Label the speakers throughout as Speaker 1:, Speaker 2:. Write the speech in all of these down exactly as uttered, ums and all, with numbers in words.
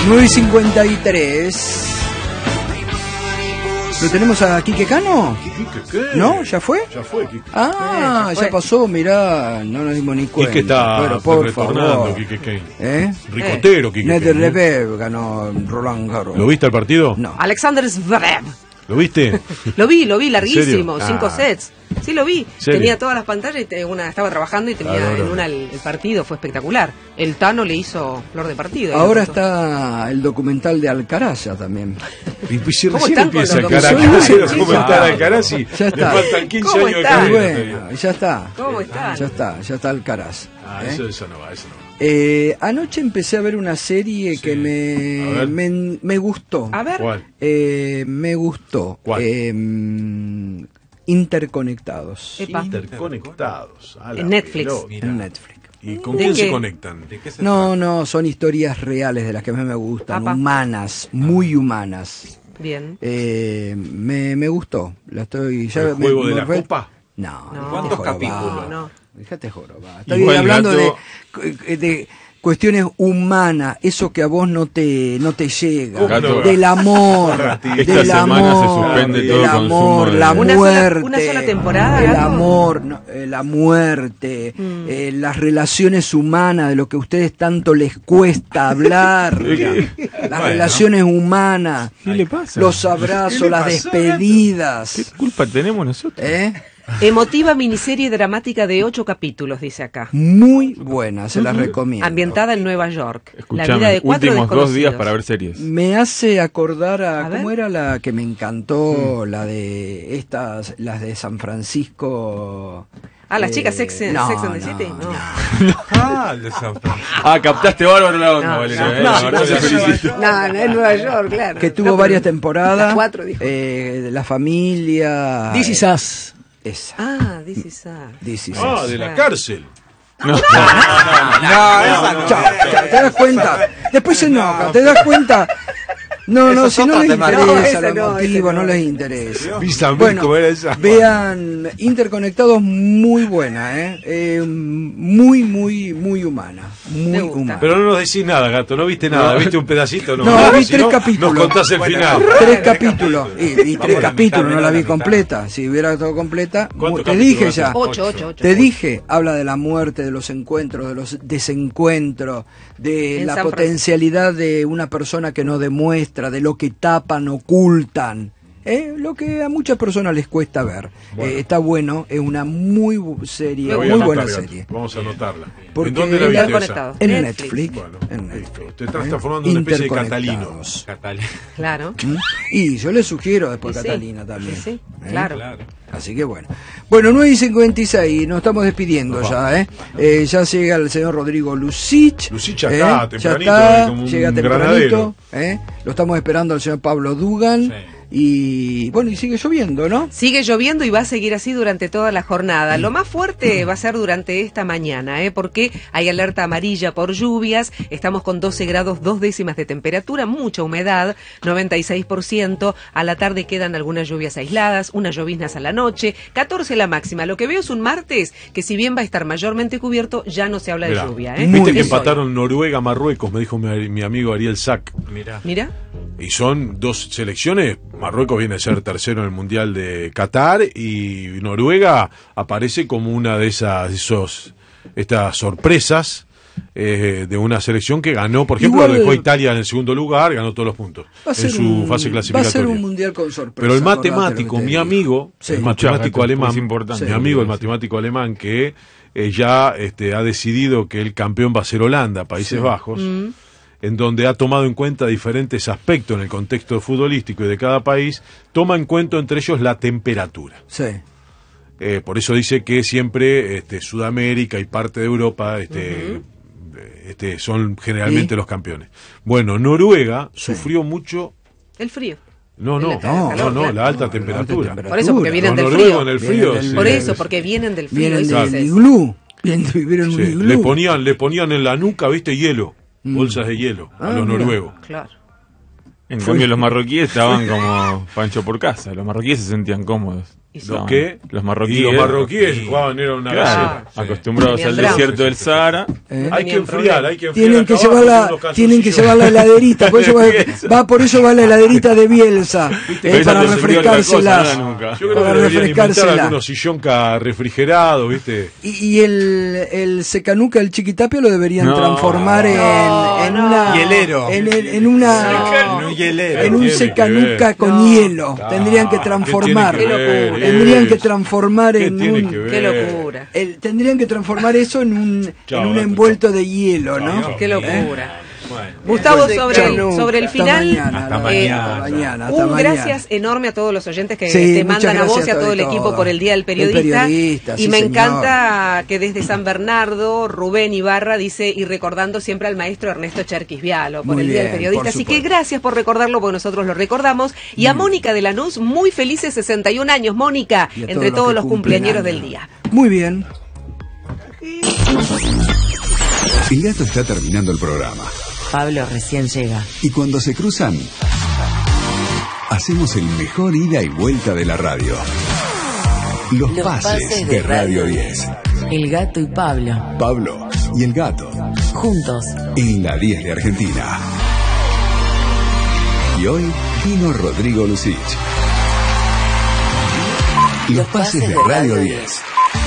Speaker 1: nueve y cincuenta y tres. ¿Lo tenemos a Quique Cano?
Speaker 2: ¿Quique qué?
Speaker 1: ¿No? ¿Ya fue?
Speaker 2: Ya fue, Quique.
Speaker 1: Ah,
Speaker 3: Eh, ya
Speaker 1: ya,
Speaker 3: fue.
Speaker 1: pasó, mirá, no nos dimos ni cuenta.
Speaker 2: Quique está
Speaker 1: Pero por
Speaker 2: retornando,
Speaker 1: favor.
Speaker 2: Quique Kane.
Speaker 1: ¿Eh?
Speaker 2: Ricotero, Quique
Speaker 1: Nether
Speaker 2: Kane, ¿no?
Speaker 1: Lebev ganó Roland Garros.
Speaker 2: ¿Lo viste al partido?
Speaker 1: No.
Speaker 3: Alexander Zverev.
Speaker 2: ¿Lo viste?
Speaker 3: Lo vi, lo vi, larguísimo,
Speaker 2: serio?
Speaker 3: cinco
Speaker 2: Ah.
Speaker 3: sets. Sí, lo vi.
Speaker 2: ¿Serio?
Speaker 3: Tenía todas las pantallas y te- una estaba trabajando y tenía
Speaker 2: Claro, no.
Speaker 3: en una el, el partido, fue espectacular. El Tano le hizo flor de partido.
Speaker 1: Ahora
Speaker 3: Ahí lo puso.
Speaker 1: está el documental de Alcaraz ya también.
Speaker 2: Y pues si
Speaker 3: ¿Cómo
Speaker 2: recién
Speaker 3: están con
Speaker 2: empieza
Speaker 3: los
Speaker 2: Alcaraz,
Speaker 3: documentales?
Speaker 2: ¿qué
Speaker 3: Sí,
Speaker 2: documental
Speaker 1: ya.
Speaker 2: Alcaraz y
Speaker 1: Ya
Speaker 2: le
Speaker 1: está.
Speaker 2: faltan quince
Speaker 3: ¿Cómo
Speaker 2: años de
Speaker 3: está?
Speaker 1: Muy
Speaker 2: carrera
Speaker 1: bueno,
Speaker 2: todavía.
Speaker 1: ya está.
Speaker 3: ¿Cómo está?
Speaker 1: Ya está, ya está Alcaraz.
Speaker 2: Ah,
Speaker 1: ¿eh?
Speaker 2: eso, eso no va, eso no va.
Speaker 1: Eh, anoche empecé a ver una serie
Speaker 2: Sí.
Speaker 1: que
Speaker 2: A
Speaker 1: me,
Speaker 2: ver.
Speaker 1: me, me gustó.
Speaker 3: A ver.
Speaker 2: ¿Cuál?
Speaker 1: Eh, me gustó.
Speaker 2: ¿Cuál?
Speaker 1: Eh, mm, Interconectados.
Speaker 3: Epa.
Speaker 2: Interconectados. a la
Speaker 3: En Netflix.
Speaker 2: pelota.
Speaker 1: En Netflix.
Speaker 2: ¿Y con
Speaker 3: ¿De
Speaker 2: quién
Speaker 3: qué?
Speaker 2: se conectan? ¿De qué se
Speaker 1: No, no, son historias reales de las que a mí me gustan,
Speaker 3: Apa.
Speaker 1: humanas, muy humanas.
Speaker 3: Bien.
Speaker 1: Eh, me, me gustó. La estoy ya
Speaker 2: ¿El
Speaker 1: me-
Speaker 2: juego de
Speaker 1: me
Speaker 2: la
Speaker 1: re-
Speaker 2: copa?
Speaker 1: No,
Speaker 3: No.
Speaker 1: ¿cuántos
Speaker 3: capítulos? No.
Speaker 1: Déjate jorobar. Estoy
Speaker 4: Igual
Speaker 1: hablando
Speaker 4: gato-
Speaker 1: de, de cuestiones humanas, eso que a vos no te no te llega,
Speaker 4: Gato-
Speaker 1: del amor,
Speaker 2: Esta
Speaker 1: del
Speaker 4: semana
Speaker 1: amor,
Speaker 4: se suspende
Speaker 1: del
Speaker 4: todo
Speaker 1: amor,
Speaker 4: consumo de-
Speaker 1: la
Speaker 3: Una sola-
Speaker 1: muerte,
Speaker 3: una sola temporada,
Speaker 1: el
Speaker 3: Gato.
Speaker 1: amor, no, eh, la muerte,
Speaker 3: Mm.
Speaker 1: eh, las relaciones humanas, de lo que a ustedes tanto les cuesta hablar, las relaciones humanas,
Speaker 4: ¿Qué le pasa?
Speaker 1: los abrazos, las
Speaker 2: pasó,
Speaker 1: despedidas,
Speaker 4: ¿Qué culpa tenemos nosotros?
Speaker 1: ¿eh?
Speaker 3: Emotiva miniserie dramática de ocho capítulos, dice acá.
Speaker 1: Muy buena, se las recomiendo.
Speaker 3: Ambientada en Nueva York. la
Speaker 4: Escuchame,
Speaker 3: vida de cuatro
Speaker 4: últimos dos días
Speaker 3: desconocidos.
Speaker 4: para ver series.
Speaker 1: Me hace acordar a,
Speaker 3: A ver.
Speaker 1: ¿cómo era la que me encantó?
Speaker 4: Mm.
Speaker 1: La de estas, las de San Francisco.
Speaker 3: Ah, las
Speaker 1: eh,
Speaker 3: chicas Sex, and-
Speaker 1: no,
Speaker 3: Sex and the
Speaker 1: no,
Speaker 3: City. No.
Speaker 2: Ah, el de San Francisco.
Speaker 4: Ah, captaste bárbaro la onda,
Speaker 3: No,
Speaker 4: Valeria.
Speaker 3: no,
Speaker 4: eh,
Speaker 3: no,
Speaker 4: la verdad
Speaker 3: no,
Speaker 4: te
Speaker 3: no,
Speaker 4: felicito.
Speaker 3: No, no es Nueva York, claro.
Speaker 1: Que tuvo
Speaker 3: No, pero
Speaker 1: varias temporadas.
Speaker 3: las cuatro, dijo.
Speaker 1: eh, de la familia.
Speaker 5: This is us.
Speaker 1: Esa.
Speaker 3: Ah, this is us.
Speaker 1: This is
Speaker 2: Ah,
Speaker 1: us.
Speaker 2: de la cárcel.
Speaker 4: No.
Speaker 1: Chao, chao, ¿te das cuenta? Después se enoja, ¿te das cuenta? No, no, si no les interesa
Speaker 3: No,
Speaker 1: los
Speaker 3: esa no,
Speaker 1: motivos,
Speaker 3: esa
Speaker 1: no
Speaker 3: no.
Speaker 1: les interesa.
Speaker 2: Visamil,
Speaker 1: Bueno,
Speaker 2: ¿cómo era esa?
Speaker 1: vean Interconectados, muy buena, ¿eh? Eh, muy, muy, muy humana. Muy
Speaker 3: Me gusta.
Speaker 1: humana.
Speaker 2: Pero no nos decís nada, gato, no viste nada, viste un pedacito, no.
Speaker 1: No, vi
Speaker 2: Si
Speaker 1: tres capítulos.
Speaker 2: Nos contás el final.
Speaker 1: Tres capítulos. Y, y tres capítulos, no la vi completa. Si hubiera todo completa,
Speaker 2: ¿Cuántos
Speaker 1: te
Speaker 2: capítulos
Speaker 1: dije
Speaker 2: vas a
Speaker 1: ya.
Speaker 2: hacer?
Speaker 3: Ocho, ocho, ocho.
Speaker 1: Te dije, habla de la muerte, de los encuentros, de los desencuentros, de
Speaker 3: En
Speaker 1: la
Speaker 3: San
Speaker 1: potencialidad de una persona que no demuestra, de lo que tapan, ocultan. ¿Eh? Lo que a muchas personas les cuesta ver.
Speaker 2: Bueno.
Speaker 1: Eh, está bueno, es una muy bu- serie,
Speaker 2: La voy a
Speaker 1: muy
Speaker 2: anotar,
Speaker 1: buena
Speaker 2: gato.
Speaker 1: serie.
Speaker 2: Vamos a anotarla.
Speaker 1: Porque
Speaker 2: ¿En dónde la
Speaker 1: la-
Speaker 2: viste esa?
Speaker 3: Conectados.
Speaker 1: En
Speaker 3: Netflix.
Speaker 1: Netflix.
Speaker 2: Bueno,
Speaker 1: en
Speaker 2: listo.
Speaker 1: Netflix.
Speaker 2: Te estás
Speaker 1: ¿Eh?
Speaker 2: transformando en una especie de catalino.
Speaker 1: Interconectados.
Speaker 3: Claro.
Speaker 1: ¿Mm? Y yo le sugiero después
Speaker 3: Y sí,
Speaker 1: Catalina también.
Speaker 3: y sí,
Speaker 1: ¿eh?
Speaker 3: claro.
Speaker 1: Así que bueno. Bueno, nueve y cincuenta y seis, nos estamos despidiendo
Speaker 2: Nos
Speaker 1: ya, ¿eh? Eh, Ya llega el señor Rodrigo Lucich.
Speaker 2: Lucich acá,
Speaker 1: ¿eh? Ya
Speaker 2: tempranito,
Speaker 1: está,
Speaker 2: ahí como un
Speaker 1: llega
Speaker 2: granadero.
Speaker 1: tempranito. ¿eh? Lo estamos esperando al señor Pablo Dugan.
Speaker 2: Sí.
Speaker 1: Y bueno, y sigue lloviendo, ¿no?
Speaker 3: Sigue lloviendo y va a seguir así durante toda la jornada. Lo más fuerte va a ser durante esta mañana, ¿eh? Porque hay alerta amarilla por lluvias. Estamos con doce grados, dos décimas de temperatura, mucha humedad, noventa y seis por ciento. A la tarde quedan algunas lluvias aisladas, unas lloviznas a la noche, catorce la máxima. Lo que veo es un martes que, si bien va a estar mayormente cubierto, ya no se habla
Speaker 2: Mirá,
Speaker 3: de lluvia, ¿eh?
Speaker 2: Viste
Speaker 1: Muy
Speaker 2: que
Speaker 3: Es hoy.
Speaker 2: empataron Noruega-Marruecos, me dijo mi, mi amigo Ariel Sack.
Speaker 4: Mirá.
Speaker 3: Mira.
Speaker 2: Y son dos selecciones. Marruecos viene a ser tercero en el Mundial de Qatar y Noruega aparece como una de esas esos, estas sorpresas eh, de una selección que ganó, por ejemplo,
Speaker 1: Igual-
Speaker 2: dejó a Italia en el segundo lugar, ganó todos los puntos
Speaker 1: Va a
Speaker 2: en
Speaker 1: ser
Speaker 2: su
Speaker 1: un,
Speaker 2: fase
Speaker 1: va a
Speaker 2: clasificatoria.
Speaker 1: ser un mundial con sorpresa.
Speaker 2: Pero el
Speaker 1: acordate
Speaker 2: matemático,
Speaker 1: lo que te
Speaker 2: mi
Speaker 1: digo.
Speaker 2: amigo,
Speaker 1: Sí.
Speaker 2: el matemático
Speaker 4: Gato,
Speaker 2: alemán,
Speaker 4: es importante.
Speaker 2: mi amigo el matemático alemán que eh, ya este, ha decidido que el campeón va a ser Holanda, Países
Speaker 1: Sí.
Speaker 2: Bajos,
Speaker 3: Mm.
Speaker 2: en donde ha tomado en cuenta diferentes aspectos en el contexto futbolístico y de cada país, toma en cuenta entre ellos la temperatura.
Speaker 1: Sí.
Speaker 2: Eh, por eso dice que siempre este, Sudamérica y parte de Europa este, eh, este, son generalmente
Speaker 1: ¿Y?
Speaker 2: los campeones. Bueno, Noruega sufrió mucho.
Speaker 3: El frío.
Speaker 2: No, no,
Speaker 3: El calor,
Speaker 2: no, no,
Speaker 3: claro.
Speaker 2: la alta
Speaker 1: No,
Speaker 2: temperatura.
Speaker 1: la alta
Speaker 3: Por eso, porque vienen
Speaker 2: Los
Speaker 3: del
Speaker 2: noruegos
Speaker 3: frío.
Speaker 2: en el
Speaker 1: Vienen
Speaker 2: frío.
Speaker 1: del-
Speaker 2: sí.
Speaker 3: Por eso, porque vienen del frío.
Speaker 1: Vienen
Speaker 3: eso
Speaker 1: del
Speaker 3: es.
Speaker 1: iglú. Vienen- Vivieron en un
Speaker 2: Sí,
Speaker 1: iglú.
Speaker 2: le ponían, le ponían en la nuca, viste, hielo,
Speaker 1: Mm.
Speaker 2: bolsas de hielo a
Speaker 1: Ah,
Speaker 2: los
Speaker 1: mira.
Speaker 2: noruegos.
Speaker 3: Claro.
Speaker 4: En cambio, los marroquíes estaban como Pancho por casa. Los marroquíes se sentían cómodos.
Speaker 2: ¿Los qué?
Speaker 4: Los marroquíes.
Speaker 2: Y los marroquíes jugaban, era una
Speaker 4: Claro,
Speaker 2: gacela. Sí.
Speaker 4: acostumbrados al
Speaker 3: Tenían
Speaker 4: desierto del Sahara.
Speaker 1: ¿Eh?
Speaker 2: Hay que enfriar, hay que enfriar.
Speaker 1: Tienen que
Speaker 2: acá
Speaker 1: llevar
Speaker 2: abajo,
Speaker 1: la,
Speaker 2: con unos
Speaker 1: tienen que
Speaker 2: calzoncillos.
Speaker 1: llevar la heladerita, por eso va, va- por eso va la heladerita de Bielsa,
Speaker 4: Pero
Speaker 1: eh,
Speaker 4: esa
Speaker 1: para
Speaker 4: te enfría otra
Speaker 1: refrescárselas.
Speaker 4: cosa, no, nunca.
Speaker 2: Yo creo
Speaker 1: Para
Speaker 2: que deberían inventar
Speaker 1: refrescársela.
Speaker 2: algunos sillonca refrigerados, ¿viste?
Speaker 1: Y, y el, el secanuca, el chiquitapio, lo deberían
Speaker 4: No.
Speaker 1: transformar en,
Speaker 3: No,
Speaker 1: en
Speaker 3: no.
Speaker 1: una.
Speaker 5: Hielero.
Speaker 1: En, en- en una.
Speaker 5: En un hielero.
Speaker 1: En un
Speaker 2: Tiene que
Speaker 1: secanuca
Speaker 2: ver.
Speaker 1: con
Speaker 3: No.
Speaker 1: hielo.
Speaker 2: Ah,
Speaker 1: Tendrían que
Speaker 2: ¿qué
Speaker 1: transformar.
Speaker 2: tiene que ver
Speaker 3: locura.
Speaker 1: Tendrían que
Speaker 2: eso?
Speaker 1: transformar
Speaker 2: ¿Qué
Speaker 1: en
Speaker 2: tiene
Speaker 1: un.
Speaker 2: que ver?
Speaker 3: Qué locura.
Speaker 1: el- tendrían que transformar eso en un,
Speaker 2: Chao,
Speaker 1: en un
Speaker 2: gato,
Speaker 1: envuelto de hielo, ¿no?
Speaker 2: Chao.
Speaker 3: Qué locura.
Speaker 2: Bueno.
Speaker 3: Gustavo,
Speaker 1: Después de
Speaker 3: sobre el,
Speaker 1: Canuca.
Speaker 3: sobre el
Speaker 1: Hasta
Speaker 3: final,
Speaker 1: mañana,
Speaker 5: Hasta
Speaker 1: ¿no?
Speaker 5: mañana.
Speaker 1: Hasta mañana, hasta
Speaker 3: un
Speaker 1: mañana.
Speaker 3: gracias enorme a todos los oyentes que
Speaker 1: Sí,
Speaker 3: te
Speaker 1: muchas
Speaker 3: mandan a vos y
Speaker 1: gracias
Speaker 3: a todo
Speaker 1: de
Speaker 3: el
Speaker 1: todo.
Speaker 3: equipo por el Día del
Speaker 1: El
Speaker 3: Periodista.
Speaker 1: periodista,
Speaker 3: y
Speaker 1: sí,
Speaker 3: me
Speaker 1: señor.
Speaker 3: encanta que desde San Bernardo, Rubén Ibarra dice, y recordando siempre al maestro Ernesto Cherkis Vialo por
Speaker 1: Muy
Speaker 3: el Día
Speaker 1: bien,
Speaker 3: del Periodista.
Speaker 1: por
Speaker 3: Así que
Speaker 1: supuesto.
Speaker 3: gracias por recordarlo, porque nosotros lo recordamos. Y a Mónica de Lanús, muy felices sesenta y un años, Mónica,
Speaker 1: Y a
Speaker 3: entre
Speaker 1: todos los
Speaker 3: todos
Speaker 1: que
Speaker 3: los
Speaker 1: cumplen
Speaker 3: cumpleañeros
Speaker 1: años.
Speaker 3: del día.
Speaker 1: Muy bien.
Speaker 6: El gato está terminando el programa.
Speaker 7: Pablo recién llega.
Speaker 6: Y cuando se cruzan, hacemos el mejor ida y vuelta de la radio. Los,
Speaker 7: Los
Speaker 6: pases,
Speaker 7: pases
Speaker 6: de
Speaker 7: de
Speaker 6: Radio
Speaker 7: Radio
Speaker 6: diez.
Speaker 7: El gato y Pablo.
Speaker 6: Pablo y el gato
Speaker 7: Juntos.
Speaker 6: en la diez de Argentina. Y hoy vino Rodrigo Lucich. Los pases de Radio diez.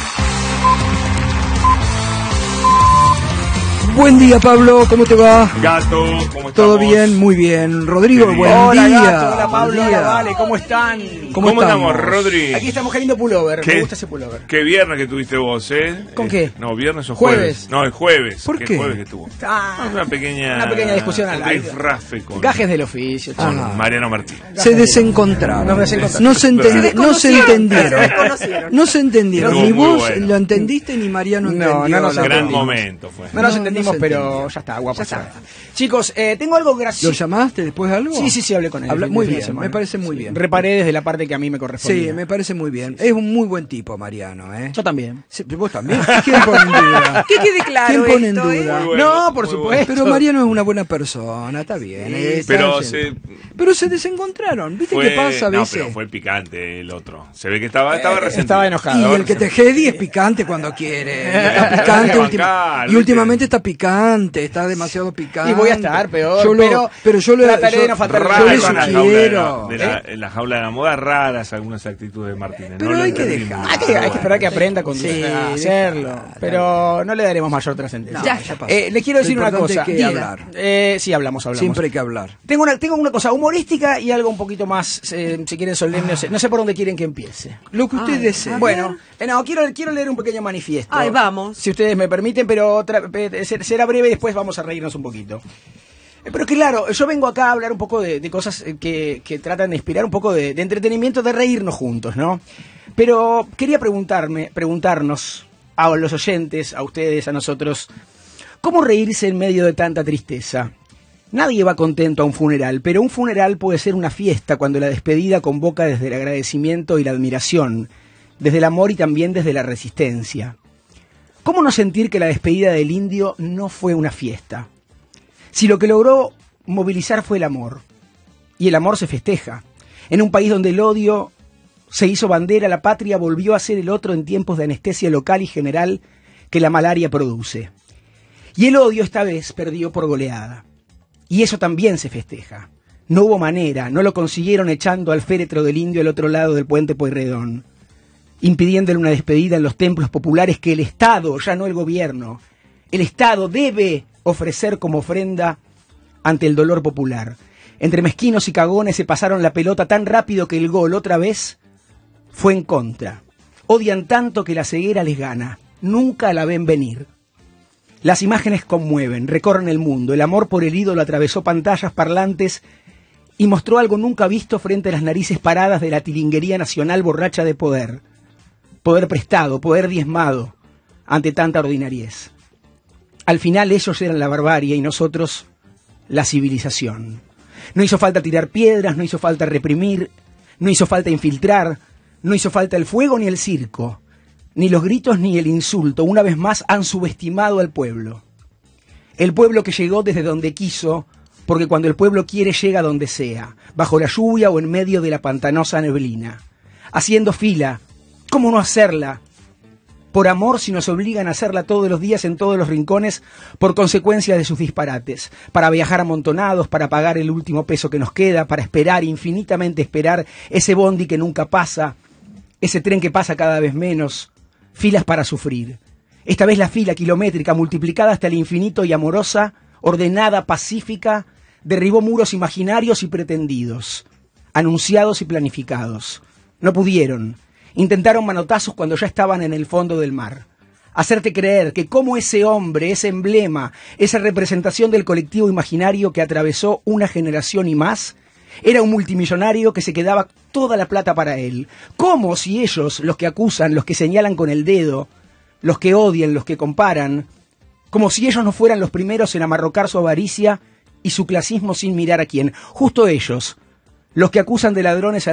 Speaker 1: Buen día, Pablo, ¿cómo te va?
Speaker 4: Gato, ¿cómo estamos?
Speaker 1: ¿Todo bien? Muy bien. Rodrigo,
Speaker 4: Qué bien.
Speaker 1: buen
Speaker 5: Hola,
Speaker 1: día.
Speaker 5: gato, hola, Pablo,
Speaker 1: Buen
Speaker 5: hola,
Speaker 1: día.
Speaker 5: Vale, ¿cómo están?
Speaker 1: ¿Cómo
Speaker 4: ¿Cómo,
Speaker 1: estamos?
Speaker 4: estamos, Rodri?
Speaker 5: Aquí estamos queriendo pullover,
Speaker 4: ¿Qué?
Speaker 5: me gusta ese pullover.
Speaker 4: Qué viernes que tuviste vos, ¿eh?
Speaker 5: ¿Con
Speaker 4: Eh,
Speaker 5: qué?
Speaker 4: No, viernes o
Speaker 5: Jueves.
Speaker 4: jueves. No, el jueves.
Speaker 1: ¿Por qué?
Speaker 4: jueves que tuvo?
Speaker 5: Ah,
Speaker 4: Una pequeña...
Speaker 5: una pequeña discusión al
Speaker 4: un
Speaker 5: aire.
Speaker 4: rifrafe con,
Speaker 5: Gajes del oficio,
Speaker 4: con
Speaker 5: chicos.
Speaker 1: Ajá.
Speaker 4: Mariano Martín.
Speaker 1: Se desencontraron.
Speaker 5: Nos desencontramos.
Speaker 1: No se, enten-
Speaker 3: Se
Speaker 1: no se
Speaker 3: desconocieron,
Speaker 1: entendieron.
Speaker 3: se desconocieron.
Speaker 1: No se entendieron.
Speaker 4: Estuvo
Speaker 1: Ni
Speaker 4: muy
Speaker 1: vos
Speaker 4: bueno.
Speaker 1: lo entendiste ni Mariano
Speaker 5: No,
Speaker 1: entendió.
Speaker 5: no nos
Speaker 1: la
Speaker 4: Gran
Speaker 5: entendimos.
Speaker 4: momento fue.
Speaker 5: No nos
Speaker 1: No,
Speaker 5: entendimos,
Speaker 1: no se
Speaker 5: pero
Speaker 1: entendió.
Speaker 5: ya está, guapo.
Speaker 3: Ya está.
Speaker 5: Chicos, eh, tengo algo
Speaker 1: ¿Lo
Speaker 5: gracioso.
Speaker 1: llamaste después algo?
Speaker 5: Sí, sí, sí, hablé con él.
Speaker 1: Habla-
Speaker 5: el fin
Speaker 1: muy
Speaker 5: de
Speaker 1: bien,
Speaker 5: semana.
Speaker 1: me parece muy bien.
Speaker 5: Reparé desde la parte que a mí me correspondía.
Speaker 1: Sí, me parece muy bien. Es un muy buen tipo, Mariano, ¿eh?
Speaker 5: Yo también.
Speaker 1: Sí, ¿vos también? ¿Quién pone en duda?
Speaker 3: Que quede claro
Speaker 1: ¿Quién pone en
Speaker 3: esto, ¿eh?
Speaker 1: duda?
Speaker 4: Muy bueno,
Speaker 5: no, por
Speaker 4: muy
Speaker 5: supuesto.
Speaker 1: Pero Mariano es una buena persona, está bien. eh, está
Speaker 4: Pero
Speaker 1: bien.
Speaker 4: se...
Speaker 1: Pero se desencontraron, ¿viste
Speaker 4: Fue...
Speaker 1: qué pasa a
Speaker 4: No,
Speaker 1: veces?
Speaker 4: pero fue picante el otro. Se ve que estaba, estaba
Speaker 5: Eh,
Speaker 4: resentido.
Speaker 5: estaba enojado.
Speaker 1: Y
Speaker 5: Estaba
Speaker 1: el que te jedi es picante cuando quiere. Está
Speaker 4: Hay
Speaker 1: picante
Speaker 4: que
Speaker 1: última-
Speaker 4: bancar,
Speaker 1: y
Speaker 4: ¿viste?
Speaker 1: últimamente está picante, está demasiado picante.
Speaker 5: Y voy a estar peor,
Speaker 1: Yo lo-
Speaker 5: pero
Speaker 1: pero yo lo
Speaker 5: trataré
Speaker 1: yo-
Speaker 5: de no faltar
Speaker 1: yo
Speaker 4: Raras
Speaker 1: le
Speaker 5: respeto.
Speaker 4: en la jaula de la,
Speaker 1: sugiero.
Speaker 4: de la- en la jaula de la moda, raras algunas actitudes de Martínez.
Speaker 1: Pero
Speaker 4: no lo
Speaker 1: hay que
Speaker 4: entendimos.
Speaker 1: dejar.
Speaker 5: Hay que, hay que esperar que aprenda con
Speaker 1: Sí,
Speaker 5: a hacerlo,
Speaker 1: deja-
Speaker 5: pero no le daremos mayor trascendencia.
Speaker 1: No,
Speaker 3: Ya
Speaker 1: ya pasó.
Speaker 5: Eh, les quiero
Speaker 1: Lo
Speaker 5: decir una
Speaker 1: importante
Speaker 5: cosa.
Speaker 1: es que
Speaker 5: Diga.
Speaker 1: hablar.
Speaker 5: Eh, sí, hablamos, hablamos.
Speaker 1: Siempre hay que hablar.
Speaker 5: Tengo una, tengo una cosa humorística y algo un poquito más, eh, si quieren solemne, no sé, no sé por dónde quieren que empiece.
Speaker 1: Lo que usted
Speaker 3: Ay,
Speaker 1: desee.
Speaker 5: Bueno, eh, no, quiero, quiero leer un pequeño manifiesto.
Speaker 3: Ay, vamos.
Speaker 5: Si ustedes me permiten, pero tra- pe- ser- será breve y después vamos a reírnos un poquito. Eh, Pero claro, yo vengo acá a hablar un poco de, de cosas eh, que, que tratan de inspirar un poco de, de entretenimiento, de reírnos juntos, ¿no? Pero quería preguntarme, preguntarnos a los oyentes, a ustedes, a nosotros, ¿cómo reírse en medio de tanta tristeza? Nadie va contento a un funeral, pero un funeral puede ser una fiesta cuando la despedida convoca desde el agradecimiento y la admiración, desde el amor y también desde la resistencia. ¿Cómo no sentir que la despedida del indio no fue una fiesta? Si lo que logró movilizar fue el amor, y el amor se festeja, en un país donde el odio se hizo bandera, la patria volvió a ser el otro en tiempos de anestesia local y general que la malaria produce. Y el odio esta vez perdió por goleada. Y eso también se festeja. No hubo manera, no lo consiguieron echando al féretro del indio al otro lado del puente Pueyrredón, impidiéndole una despedida en los templos populares que el Estado, ya no el gobierno, el Estado debe ofrecer como ofrenda ante el dolor popular. Entre mezquinos y cagones se pasaron la pelota tan rápido que el gol otra vez fue en contra. Odian tanto que la ceguera les gana. Nunca la ven venir. Las imágenes conmueven, recorren el mundo. El amor por el ídolo atravesó pantallas parlantes y mostró algo nunca visto frente a las narices paradas de la tilinguería nacional borracha de poder. Poder prestado, poder diezmado ante tanta ordinariez. Al final ellos eran la barbarie y nosotros la civilización. No hizo falta tirar piedras, no hizo falta reprimir, no hizo falta infiltrar, no hizo falta el fuego ni el circo, ni los gritos ni el insulto. Una vez más han subestimado al pueblo. El pueblo que llegó desde donde quiso, porque cuando el pueblo quiere llega donde sea, bajo la lluvia o en medio de la pantanosa neblina. haciendo fila. ¿Cómo no hacerla? Por amor, si nos obligan a hacerla todos los días en todos los rincones por consecuencia de sus disparates, para viajar amontonados, para pagar el último peso que nos queda, para esperar, infinitamente esperar, ese bondi que nunca pasa, ese tren que pasa cada vez menos, filas para sufrir. Esta vez la fila kilométrica, multiplicada hasta el infinito y amorosa, ordenada, pacífica, derribó muros imaginarios y pretendidos, anunciados y planificados. No pudieron. Intentaron manotazos cuando ya estaban en el fondo del mar. Hacerte creer que como ese hombre, ese emblema, esa representación del colectivo imaginario que atravesó una generación y más, era un multimillonario que se quedaba toda la plata para él. Como si ellos, los que acusan, los que señalan con el dedo, los que odian, los que comparan, como si ellos no fueran los primeros en amarrocar su avaricia y su clasismo sin mirar a quién. Justo ellos, los que acusan de ladrones a